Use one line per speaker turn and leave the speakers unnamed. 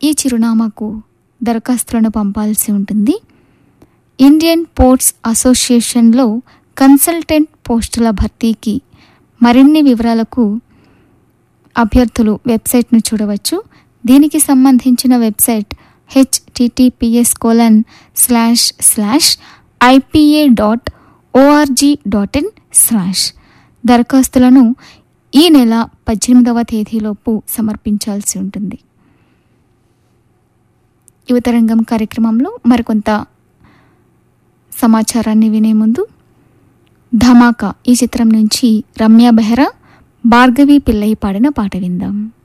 ఈ చిరునామాకు దరఖాస్తులను పంపాల్సి ఉంటుంది. ఇండియన్ పోర్ట్స్ అసోసియేషన్లో కన్సల్టెంట్ పోస్టుల భర్తీకి మరిన్ని వివరాలకు అభ్యర్థులు వెబ్సైట్ను చూడవచ్చు. దీనికి సంబంధించిన వెబ్సైట్ https://ipa.org.in/ దరఖాస్తులను ఈ నెల 18వ తేదీలోపు సమర్పించాల్సి ఉంటుంది. యువతరంగం కార్యక్రమంలో మరికొంత సమాచారాన్ని వినే ముందు ధమాకా ఈ చిత్రం నుంచి రమ్య బెహ్రా, భార్గవి పిల్లై పాడిన పాట విందాం.